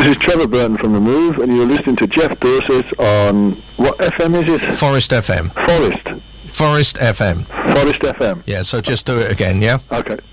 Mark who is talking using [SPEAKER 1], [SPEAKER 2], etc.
[SPEAKER 1] This is Trevor Burton from The Move, and you're listening to Jeff Dorset on... What FM is it?
[SPEAKER 2] Forest FM.
[SPEAKER 1] Forest
[SPEAKER 2] FM.
[SPEAKER 1] Forest FM.
[SPEAKER 2] Yeah, so just do it again, yeah?
[SPEAKER 1] Okay.